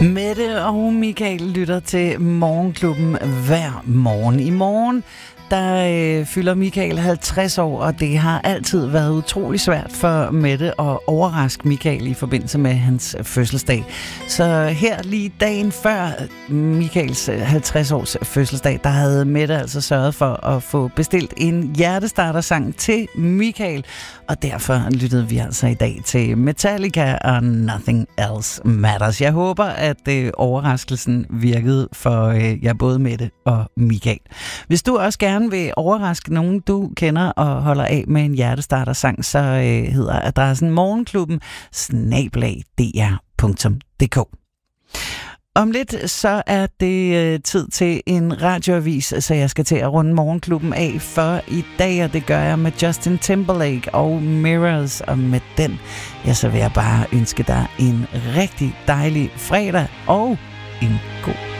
Mette og Michael lytter til Morgenklubben hver morgen. I morgen der fylder Michael 50 år, og det har altid været utrolig svært for Mette at overraske Michael i forbindelse med hans fødselsdag. Så her lige dagen før Michaels 50 års fødselsdag, der havde Mette altså sørget for at få bestilt en hjertestartersang til Michael, og derfor lyttede vi altså i dag til Metallica og Nothing Else Matters. Jeg håber, at overraskelsen virkede for jer både Mette og Michael. Hvis du også gerne vil overraske nogen, du kender og holder af med en hjertestartersang, så hedder adressen morgenklubben@dr.dk. Om lidt så er det tid til en radioavis, så jeg skal til at runde Morgenklubben af for i dag, og det gør jeg med Justin Timberlake og Mirrors, og med den, så vil jeg bare ønske dig en rigtig dejlig fredag og en god